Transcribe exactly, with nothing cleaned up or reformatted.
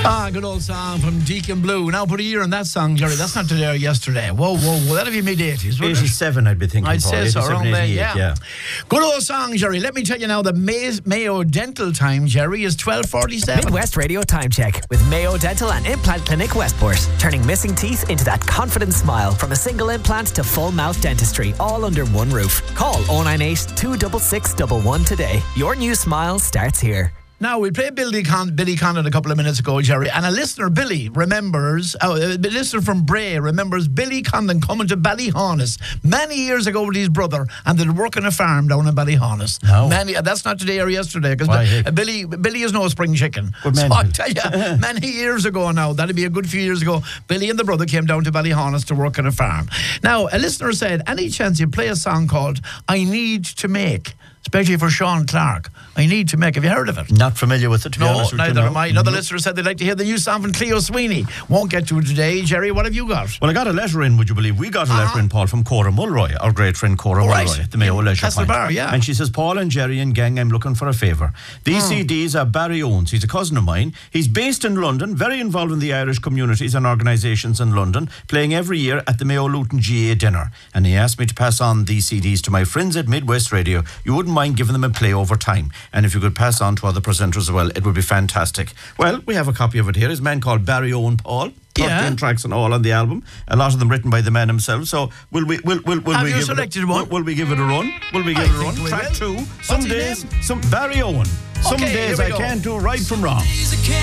Ah, good old song from Deacon Blue. Now put a year on that song, Jerry. That's not today or yesterday. Whoa, whoa, whoa. That'd be mid-eighties, wouldn't it? eighty-seven, I'd be thinking. I'd say so, around there, yeah. yeah. Good old song, Jerry. Let me tell you now, the May- Mayo Dental time, Jerry, is twelve forty-seven. Midwest Radio Time Check with Mayo Dental and Implant Clinic Westport. Turning missing teeth into that confident smile. From a single implant to full mouth dentistry, all under one roof. Call oh nine eight, two six six, one one today. Your new smile starts here. Now, we played Billy, Con- Billy Condon a couple of minutes ago, Jerry, and a listener, Billy, remembers, oh, a listener from Bray remembers Billy Condon coming to Ballyhaunis many years ago with his brother, and they'd work on a farm down in Ballyhaunis. No. Many, that's not today or yesterday, because Billy Billy is no spring chicken. Good so man. I tell you, many years ago now, that'd be a good few years ago, Billy and the brother came down to Ballyhaunis to work on a farm. Now, a listener said, any chance you play a song called I Need to Make, especially for Sean Clark. I Need to Make. Have you heard of it? Not familiar with it, to be no, honest with you. neither No, am I. Another no. listener said they'd like to hear the new song from Cleo Sweeney. Won't get to it today. Jerry, what have you got? Well, I got a letter in, would you believe? We got a Uh-huh. letter in, Paul, from Cora Mulroy, our great friend Cora All right. Mulroy at the Mayo In Leisure Point. Castlebar, yeah. And she says, Paul and Jerry and gang, I'm looking for a favour. These C Ds are Barry owns. He's a cousin of mine. He's based in London, very involved in the Irish communities and organisations in London, playing every year at the Mayo Luton G A dinner. And he asked me to pass on these C Ds to my friends at Midwest Radio. You wouldn't mind giving them a play over time. And if you could pass on to other presenters as well, it would be fantastic. Well, we have a copy of it here. It's a man called Barry Owen Paul. Yeah. thirteen tracks and all on the album. A lot of them written by the man himself. So will we will will will Have we you give selected it a, one? Will, will we give it a run? Will we give I it a run? think we Track will. two. Some What's his days name? some Barry Owen. Some Okay, days here we I go. can't do right from wrong.